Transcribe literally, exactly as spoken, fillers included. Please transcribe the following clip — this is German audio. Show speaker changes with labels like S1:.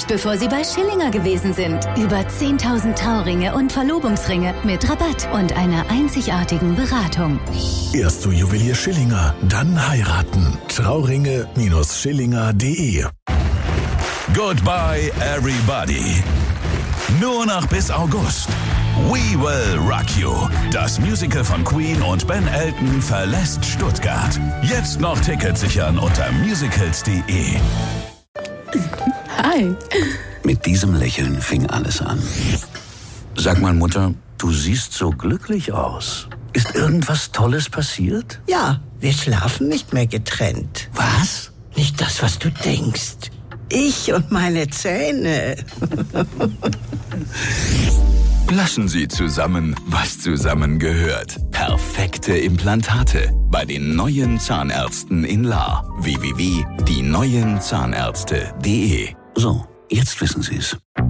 S1: Nicht bevor Sie bei Schillinger gewesen sind. Über zehntausend Trauringe und Verlobungsringe mit Rabatt und einer einzigartigen Beratung.
S2: Erst zu Juwelier Schillinger, dann heiraten. Trauringe Schillinger punkt de.
S3: Goodbye everybody. Nur noch bis August. We Will Rock You. Das Musical von Queen und Ben Elton verlässt Stuttgart. Jetzt noch Tickets sichern unter musicals punkt de.
S4: Hi.
S5: Mit diesem Lächeln fing alles an. Sag mal, Mutter, du siehst so glücklich aus. Ist irgendwas Tolles passiert?
S6: Ja, wir schlafen nicht mehr getrennt.
S5: Was?
S6: Nicht das, was du denkst. Ich und meine Zähne.
S3: Lassen Sie zusammen, was zusammengehört. Perfekte Implantate bei den neuen Zahnärzten in Lahr. w w w punkt die neuen Zahnärzte punkt de.
S5: So, jetzt wissen Sie's.